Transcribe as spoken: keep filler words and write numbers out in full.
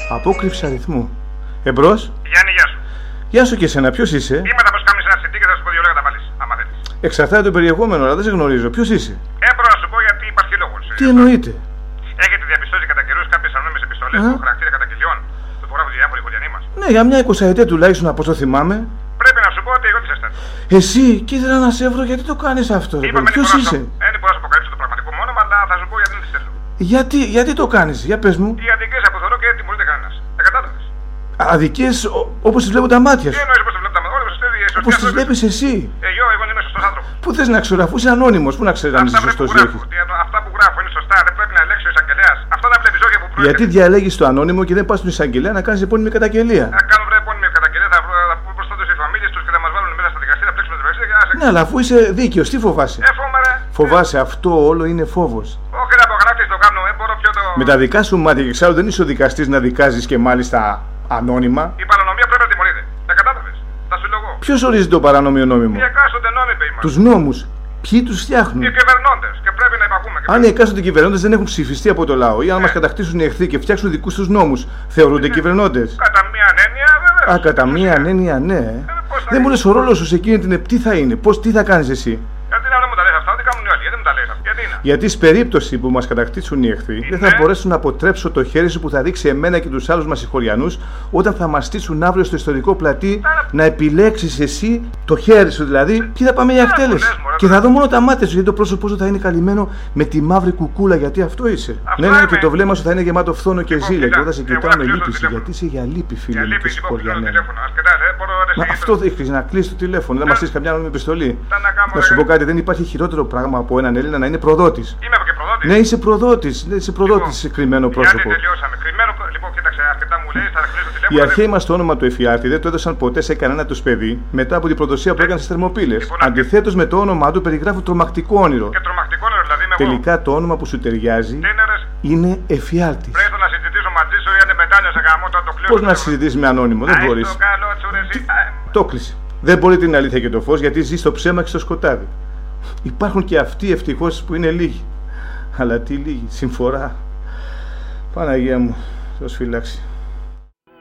Απόκρυψη αριθμού. Εμπρός. Γιάννη, γεια σου. Γεια σου και εσένα, ποιος είσαι? Είμαι τα πως κάμεις ένα σιτί και θα σου πω δύο λόγια τα βάλεις, άμα θέλεις. Εξαρτάται το περιεχόμενο, αλλά δεν σε γνωρίζω. Ποιος είσαι? Έπρεπε να σου πω γιατί υπάρχει λόγος. Τι εννοείται? Έχετε διαπιστώσει κατά καιρούς κάποιες ανώνυμες επιστολές Α. του χαρακτήρα καταγγελιών που υπογράφουν οι διάφοροι οικογενείς μας? Ναι, για μια εικοσαετία τουλάχιστον από όσο θυμάμαι. Πρέπει να σου πω ότι εγώ τι αισθάνομαι. Εσύ, και ήθελα να σε βρω, γιατί το κάνεις αυτό? Ρε, Είπαμε ποιος είσαι? Δεν μπορώ να σου αποκαλύψω το πραγματικό μου όνομα, αλλά θα σου πω γιατί δεν τη θέλω. Γιατί, γιατί το κάνεις, για πες μου. Οι αδικίες που θεωρώ και δεν τιμωρείται κανένας. Τα κατάλαβες? Αδικίες όπως τις βλέπουν τα μάτια Τι σου. εννοείς πως το βλέπω τα μάτια? Όλες Όπως τις βλέπεις εσύ. Εγώ, εγώ είμαι σωστός άνθρωπος. Πού θες να ξέρω, αφού είσαι ανώνυμος, πού να ξέρεις αν είσαι Αυτά σωστός ή που όχι. γράφω, τι- αυτά που γράφω είναι σωστά, δεν πρέπει να ελέγξει ο εισαγγελέας. Αυτά τα βλέπεις όχι που προέρχεται. Γιατί διαλέγεις το ανώνυμο και δεν πας στον εισαγγελέα να κάνεις επώνυμη καταγγελία? Να κάνουν βρε επώνυμη καταγγελία, θα πούμε μπροστά τους οι φαμίλιες τους και θα μας βάλουν μέσα στα δικαστήρια, πλέξουμε την εργασία και άσε. Ναι, αλλά αφού είσαι δίκαιος, τι φοβάσαι? Ε, φόβομαι, ρε. Φοβάσαι, αυτό όλο είναι φόβος. Όχι, ρε, απογράφεις το κάνω, δεν μπορώ πιο το. Με τα δικά σου μάτια, και εξάλλου δεν είσαι ο δικαστής να δικάζεις και μάλιστα ανώνυμα. Η παρανομία πρέπει να τιμωρείται. Τα κατάλαβες? Θα σου λέω εγώ. Ποιος ορίζει το παράνομιο νόμιμο? Οι εκάστοτε νόμιμοι είμαστε. Τους νόμους. Ποιοι τους φτιάχνουν? Οι κυβερνώντες και πρέπει να υπακούμε. Αν οι εκάστοτε κυβερνώντες δεν έχουν ψηφιστεί από το λαό ή αν Ναι. μας κατακτήσουν οι εχθροί και φτιάξουν δικούς τους νόμους, θεωρούνται κυβερνώντες? Κατά μία έννοια, βέβαια. Α, κατά μία έννοια, ναι. πώς θα Δεν μου λες ο ρόλος σου σε εκείνη την. Τι θα είναι, πώς, τι θα κάνεις εσύ? Γιατί να μην μου τα λες αυτά, τι κάνουν οι άλλοι, γιατί δεν μου τα λες αυτά. Γιατί είναι. Γιατί στην περίπτωση που μας κατακτήσουν οι εχθροί, δεν θα Ναι. μπορέσουν να αποτρέψω το χέρι σου που θα δείξει εμένα και τους άλλους μας συγχωριανούς όταν θα μας στήσουν αύριο στο ιστορικό πλατή να επιλέξεις εσύ το χέρι σου δηλαδή και θα πάμε για Ναι, εκτέλεση. μου λες, μωρέ, Και θα ναι. δω μόνο τα μάτια σου γιατί το πρόσωπό σου θα είναι καλυμμένο με τη μαύρη κουκούλα γιατί αυτό είσαι. Αυτό Ναι, ναι, είμαι. και το βλέμμα σου θα είναι γεμάτο φθόνο και Λοιπόν, ζήλια και κοίτα, εγώ θα σε εγώ κοιτάω να με κλείσω το λύπηση τηλέφωνο. γιατί είσαι για λύπη, φίλε Για μου και λύπη, λοιπόν, κλείνω το συγχωριανέ. τηλέφωνο. Ας κοιτάς, δεν μπορώ να Μα σε αυτό δείχνει να κλείσει το τηλέφωνο, δεν μα στείλει καμιά νόμιμη επιστολή. Τα να κάνω, Να σου ρε. πω κάτι, δεν υπάρχει χειρότερο πράγμα από έναν Έλληνα να είναι προδότης. Είμαι και προδότης. Ναι, είσαι προδότης, ναι, είσαι προδότης σε κρυμμένο πρόσωπο. Γιατί τελειώσαμε. Κρυμμένο, λοιπόν, κοίταξε, αρκετά μου λέει, θα κλείσω το Οι τηλέφωνο. αρχαίοι μας το όνομα του εφιάλτη δεν το έδωσαν ποτέ σε κανένα τους παιδί μετά από την προδοσία που έκανε στις Θερμοπύλες. Λοιπόν, Αντιθέτως με το όνομά του περιγράφουν τρομακτικό όνειρο. Και τρομακτικό νερό, δηλαδή είμαι εγώ. Τελικά το όνομα που σου ταιριάζει Τι είναι, ρε. είναι εφιάλτης. Πρέπει να συζητήσω μαζί σου ή αν μετάνιο σε γαμό, τώρα το κλείνω. Πώς να συζητήσεις με ανώνυμο, δεν μπορείς. Το καλό τσου, ρε, εσύ. Α, Το κλείσε. Δεν μπορεί την αλήθεια και το φως γιατί ζει στο ψέμα και στο σκοτάδι. Υπάρχουν και αυτοί ευτυχώς που είναι λίγοι. Αλλά τι λίγοι, συμφορά. Παναγία μου, Θεός φυλάξει.